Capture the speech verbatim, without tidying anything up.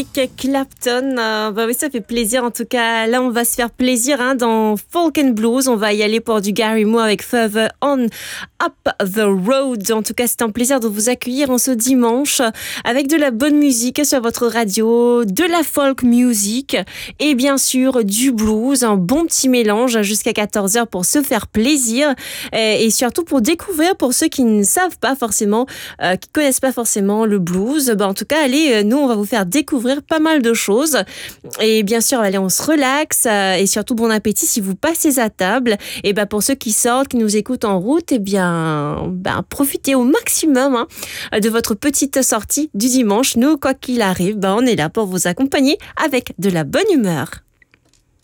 Clapton, euh, bah oui, ça fait plaisir en tout cas. Là, on va se faire plaisir hein, dans Folk and Blues. On va y aller pour du Gary Moore avec Further On Up the Road. En tout cas, c'est un plaisir de vous accueillir en ce dimanche avec de la bonne musique sur votre radio, de la folk music et bien sûr du blues. Un bon petit mélange jusqu'à quatorze heures pour se faire plaisir et, et surtout pour découvrir pour ceux qui ne savent pas forcément, euh, qui connaissent pas forcément le blues. Bah, en tout cas, allez, nous, on va vous faire découvrir pas mal de choses et bien sûr allez on se relaxe euh, et surtout bon appétit si vous passez à table et ben pour ceux qui sortent qui nous écoutent en route et bien ben profitez au maximum hein, de votre petite sortie du dimanche. Nous quoi qu'il arrive ben on est là pour vous accompagner avec de la bonne humeur.